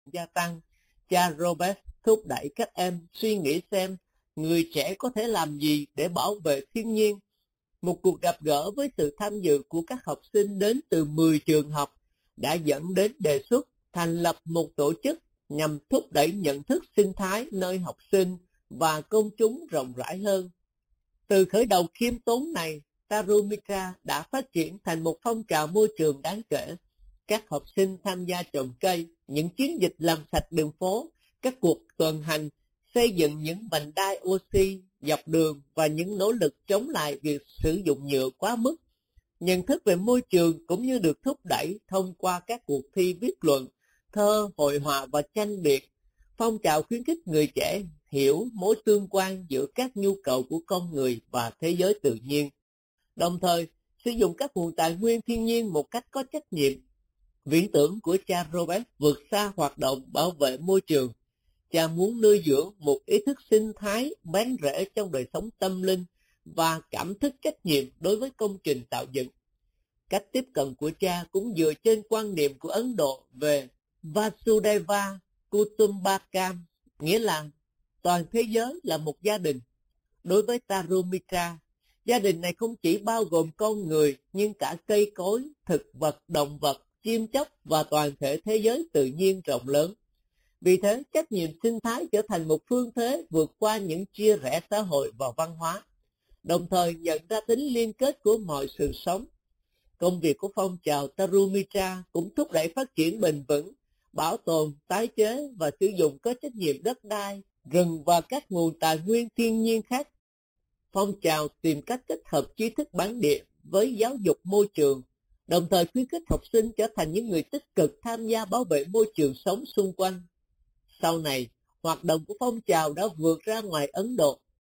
gia tăng, cha Robert thúc đẩy các em suy nghĩ xem người trẻ có thể làm gì để bảo vệ thiên nhiên. Một cuộc gặp gỡ với sự tham dự của các học sinh đến từ 10 trường học đã dẫn đến đề xuất thành lập một tổ chức nhằm thúc đẩy nhận thức sinh thái nơi học sinh và công chúng rộng rãi hơn. Từ khởi đầu khiêm tốn này, Tarumika đã phát triển thành một phong trào môi trường đáng kể. Các học sinh tham gia trồng cây, những chiến dịch làm sạch đường phố, các cuộc tuần hành, xây dựng những vành đai oxy dọc đường và những nỗ lực chống lại việc sử dụng nhựa quá mức. Nhận thức về môi trường cũng như được thúc đẩy thông qua các cuộc thi viết luận, thơ, hội họa và tranh biệt. Phong trào khuyến khích người trẻ hiểu mối tương quan giữa các nhu cầu của con người và thế giới tự nhiên, đồng thời sử dụng các nguồn tài nguyên thiên nhiên một cách có trách nhiệm. Viễn tưởng của cha Robert vượt xa hoạt động bảo vệ môi trường. Cha muốn nuôi dưỡng một ý thức sinh thái bén rễ trong đời sống tâm linh và cảm thức trách nhiệm đối với công trình tạo dựng. Cách tiếp cận của cha cũng dựa trên quan niệm của Ấn Độ về Vasudhaiva Kutumbakam, nghĩa là toàn thế giới là một gia đình. Đối với Tarumika, gia đình này không chỉ bao gồm con người nhưng cả cây cối, thực vật, động vật, chim chóc và toàn thể thế giới tự nhiên rộng lớn. Vì thế, trách nhiệm sinh thái trở thành một phương thế vượt qua những chia rẽ xã hội và văn hóa, đồng thời nhận ra tính liên kết của mọi sự sống. Công việc của phong trào Tarumika cũng thúc đẩy phát triển bền vững, bảo tồn, tái chế và sử dụng có trách nhiệm đất đai, rừng và các nguồn tài nguyên thiên nhiên khác. Phong trào tìm cách kết hợp trí thức bản địa với giáo dục môi trường, đồng thời khuyến khích học sinh trở thành những người tích cực tham gia bảo vệ môi trường sống xung quanh. Sau này, hoạt động của phong trào đã vượt ra ngoài Ấn Độ.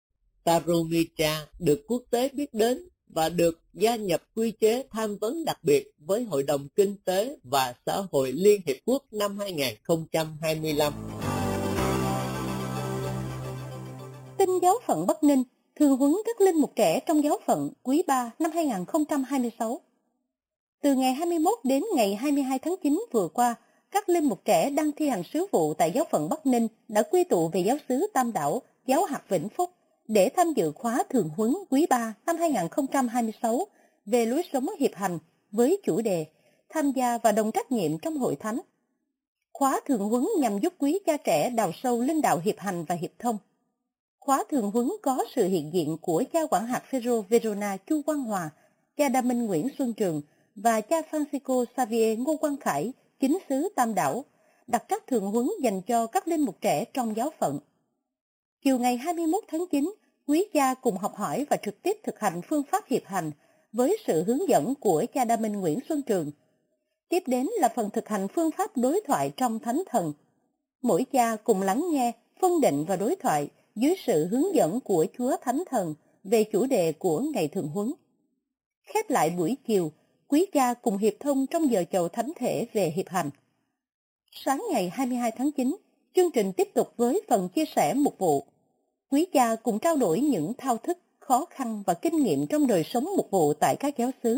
Tarumika được quốc tế biết đến và được gia nhập quy chế tham vấn đặc biệt với Hội đồng Kinh tế và Xã hội Liên Hiệp Quốc năm 2025. Tin giáo phận Bắc Ninh thường huấn các linh mục trẻ trong giáo phận quý 3 năm 2026. Từ ngày 21 đến ngày 22 tháng 9 vừa qua, các linh mục trẻ đang thi hành sứ vụ tại giáo phận Bắc Ninh đã quy tụ về giáo xứ Tam Đảo, giáo hạt Vĩnh Phúc để tham dự khóa thường huấn quý 3 năm 2026 về lối sống hiệp hành với chủ đề tham gia và đồng trách nhiệm trong hội thánh. Khóa thường huấn nhằm giúp quý cha trẻ đào sâu linh đạo hiệp hành và hiệp thông. Khóa thường huấn có sự hiện diện của cha quản hạt Phêrô Verona Chu Quang Hòa, cha Đa Minh Nguyễn Xuân Trường và cha Francisco Xavier Ngô Quang Khải, chính sứ Tam Đảo, đặt các thường huấn dành cho các linh mục trẻ trong giáo phận. Chiều ngày 21 tháng 9, quý cha cùng học hỏi và trực tiếp thực hành phương pháp hiệp hành với sự hướng dẫn của cha Đa Minh Nguyễn Xuân Trường. Tiếp đến là phần thực hành phương pháp đối thoại trong thánh thần. Mỗi cha cùng lắng nghe, phân định và đối thoại dưới sự hướng dẫn của Chúa Thánh Thần về chủ đề của ngày thường huấn. Khép lại buổi chiều, quý cha cùng hiệp thông trong giờ chầu thánh thể về hiệp hành. Sáng ngày 22 tháng 9, chương trình tiếp tục với phần chia sẻ mục vụ. Quý cha cùng trao đổi những thao thức, khó khăn và kinh nghiệm trong đời sống mục vụ tại các giáo xứ.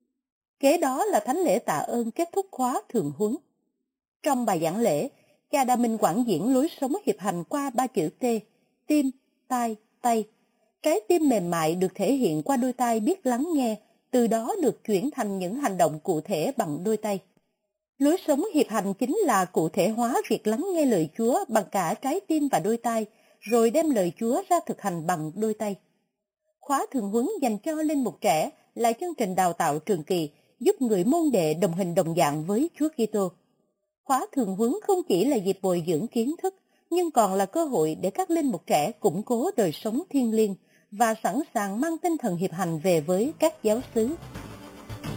Kế đó là thánh lễ tạ ơn kết thúc khóa thường huấn. Trong bài giảng lễ, cha Đa Minh quảng diễn lối sống hiệp hành qua 3 chữ T: tim, tai, tay. Trái tim mềm mại được thể hiện qua đôi tay biết lắng nghe, từ đó được chuyển thành những hành động cụ thể bằng đôi tay. Lối sống hiệp hành chính là cụ thể hóa việc lắng nghe lời Chúa bằng cả trái tim và đôi tay, rồi đem lời Chúa ra thực hành bằng đôi tay. Khóa thường huấn dành cho linh mục trẻ là chương trình đào tạo trường kỳ giúp người môn đệ đồng hình đồng dạng với Chúa Kitô. Khóa thường huấn không chỉ là dịp bồi dưỡng kiến thức, nhưng còn là cơ hội để các linh mục trẻ củng cố đời sống thiêng liêng và sẵn sàng mang tinh thần hiệp hành về với các giáo xứ.